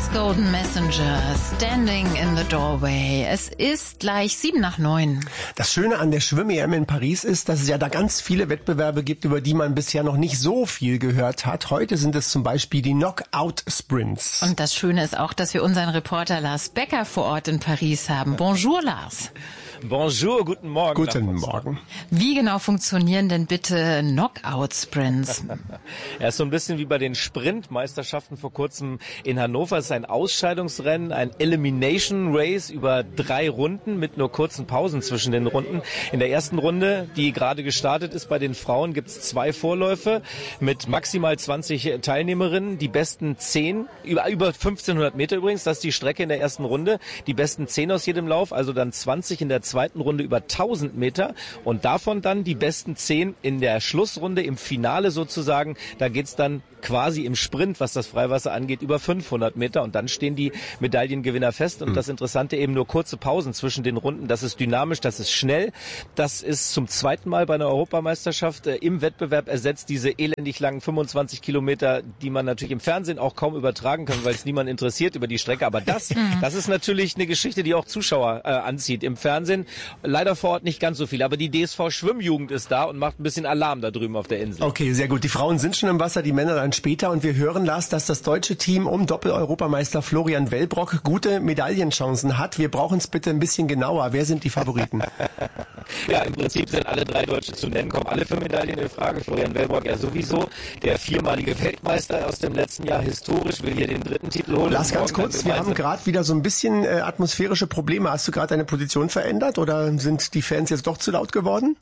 Golden Messenger, Standing in the Doorway. Es ist gleich 7:09. Das Schöne an der Schwimm-EM in Paris ist, dass es ja da ganz viele Wettbewerbe gibt, über die man bisher noch nicht so viel gehört hat. Heute sind es zum Beispiel die Knockout-Sprints. Und das Schöne ist auch, dass wir unseren Reporter Lars Becker vor Ort in Paris haben. Bonjour, Lars. Bonjour, guten Morgen. Guten Morgen. Wie genau funktionieren denn bitte Knockout-Sprints? Ja, ist so ein bisschen wie bei den Sprintmeisterschaften vor kurzem in Hannover. Es ist ein Ausscheidungsrennen, ein Elimination Race über 3 Runden mit nur kurzen Pausen zwischen den Runden. In der ersten Runde, die gerade gestartet ist bei den Frauen, gibt es 2 Vorläufe mit maximal 20 Teilnehmerinnen. Die besten 10, über 1500 Meter übrigens, das ist die Strecke in der ersten Runde. Die besten 10 aus jedem Lauf, also dann 20 in der zweiten Runde über 1000 Meter und davon dann die besten 10 in der Schlussrunde, im Finale sozusagen. Da geht's dann quasi im Sprint, was das Freiwasser angeht, über 500 Meter und dann stehen die Medaillengewinner fest. Und das Interessante eben nur kurze Pausen zwischen den Runden. Das ist dynamisch, das ist schnell. Das ist zum zweiten Mal bei einer Europameisterschaft im Wettbewerb ersetzt diese elendig langen 25 Kilometer, die man natürlich im Fernsehen auch kaum übertragen kann, weil es niemand interessiert über die Strecke. Aber das ist natürlich eine Geschichte, die auch Zuschauer anzieht. Im Fernsehen leider vor Ort nicht ganz so viel. Aber die DSV Schwimmjugend ist da und macht ein bisschen Alarm da drüben auf der Insel. Okay, sehr gut. Die Frauen sind schon im Wasser, die Männer dann später. Und wir hören, Lars, dass das deutsche Team um Doppel-Europameister Florian Wellbrock gute Medaillenchancen hat. Wir brauchen es bitte ein bisschen genauer. Wer sind die Favoriten? Ja, im Prinzip sind alle 3 Deutsche zu nennen, kommen alle für Medaillen in Frage. Florian Wellbrock ja sowieso, der 4-malige Weltmeister aus dem letzten Jahr, historisch, will hier den 3. Titel holen. Lars, ganz kurz, wir haben gerade wieder so ein bisschen atmosphärische Probleme. Hast du gerade deine Position verändert oder sind die Fans jetzt doch zu laut geworden?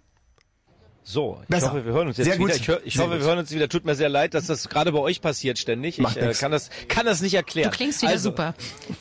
So, ich hoffe, wir hören uns jetzt wieder. Ich hoffe, wir hören uns wieder. Tut mir sehr leid, dass das gerade bei euch passiert ständig. Ich kann das nicht erklären. Du klingst wieder super.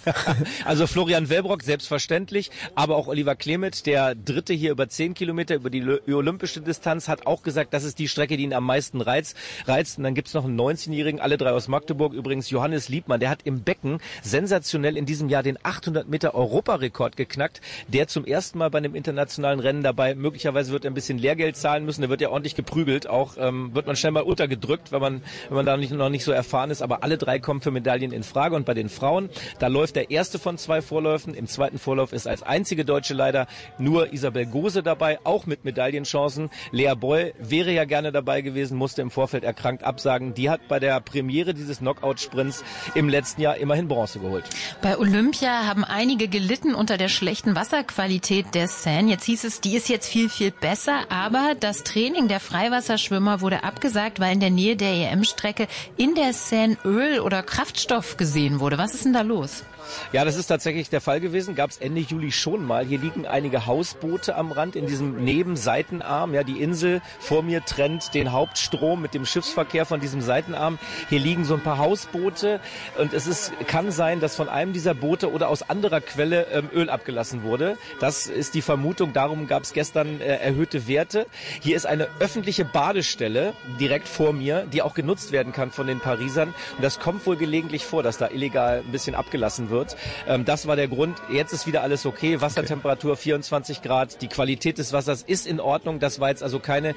Also Florian Wellbrock, selbstverständlich, aber auch Oliver Klemet, der Dritte hier über 10 Kilometer, über die olympische Distanz, hat auch gesagt, das ist die Strecke, die ihn am meisten reizt. Und dann gibt's noch einen 19-Jährigen, alle 3 aus Magdeburg, übrigens Johannes Liebmann, der hat im Becken sensationell in diesem Jahr den 800 Meter Europarekord geknackt, der zum ersten Mal bei einem internationalen Rennen dabei, möglicherweise wird er ein bisschen Lehrgeld zahlen müssen. Der wird ja ordentlich geprügelt, auch wird man schnell mal untergedrückt, wenn man da noch nicht so erfahren ist, aber alle 3 kommen für Medaillen in Frage. Und bei den Frauen, da läuft der erste von 2 Vorläufen, im zweiten Vorlauf ist als einzige Deutsche leider nur Isabel Gose dabei, auch mit Medaillenchancen. Lea Boll wäre ja gerne dabei gewesen, musste im Vorfeld erkrankt absagen. Die hat bei der Premiere dieses Knockout-Sprints im letzten Jahr immerhin Bronze geholt. Bei Olympia haben einige gelitten unter der schlechten Wasserqualität der Seine. Jetzt hieß es, die ist jetzt viel, viel besser, aber das Training der Freiwasserschwimmer wurde abgesagt, weil in der Nähe der EM-Strecke in der Seine Öl oder Kraftstoff gesehen wurde. Was ist denn da los? Ja, das ist tatsächlich der Fall gewesen. Gab es Ende Juli schon mal. Hier liegen einige Hausboote am Rand in diesem Nebenseitenarm. Ja, die Insel vor mir trennt den Hauptstrom mit dem Schiffsverkehr von diesem Seitenarm. Hier liegen so ein paar Hausboote und kann sein, dass von einem dieser Boote oder aus anderer Quelle Öl abgelassen wurde. Das ist die Vermutung. Darum gab es gestern erhöhte Werte. Hier ist eine öffentliche Badestelle direkt vor mir, die auch genutzt werden kann von den Parisern. Und das kommt wohl gelegentlich vor, dass da illegal ein bisschen abgelassen wird. Das war der Grund. Jetzt ist wieder alles okay. Wassertemperatur 24 Grad. Die Qualität des Wassers ist in Ordnung. Das war jetzt also keine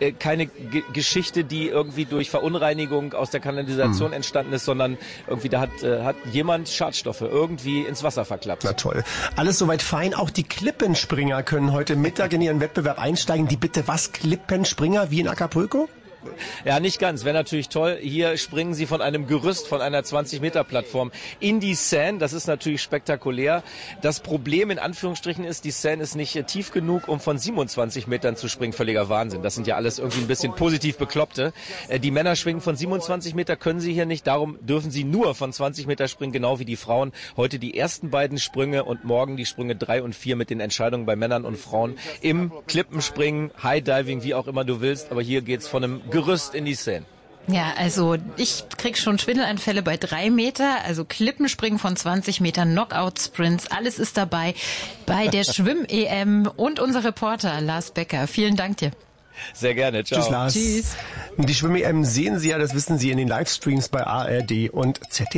Geschichte, die irgendwie durch Verunreinigung aus der Kanalisation entstanden ist, sondern irgendwie da hat jemand Schadstoffe irgendwie ins Wasser verklappt. Na toll. Alles soweit fein. Auch die Klippenspringer können heute Mittag in ihren Wettbewerb einsteigen. Die bitte was? Klippenspringer wie in Acapulco? Ja, nicht ganz. Wäre natürlich toll. Hier springen sie von einem Gerüst, von einer 20-Meter-Plattform in die Seine. Das ist natürlich spektakulär. Das Problem in Anführungsstrichen ist, die Seine ist nicht tief genug, um von 27 Metern zu springen. Völliger Wahnsinn. Das sind ja alles irgendwie ein bisschen positiv Bekloppte. Die Männer schwingen von 27 Meter, können sie hier nicht. Darum dürfen sie nur von 20 Meter springen, genau wie die Frauen. Heute die ersten beiden Sprünge und morgen die Sprünge 3 und 4 mit den Entscheidungen bei Männern und Frauen im Klippenspringen, High Diving, wie auch immer du willst. Aber hier geht's von einem Gerüst in die Seine. Ja, also ich krieg schon Schwindelanfälle bei 3 Meter, also Klippenspringen von 20 Metern, Knockout-Sprints, alles ist dabei bei der Schwimm-EM und unser Reporter Lars Becker. Vielen Dank dir. Sehr gerne, ciao. Tschüss, Lars. Tschüss. Die Schwimm-EM sehen Sie ja, das wissen Sie in den Livestreams bei ARD und ZDF.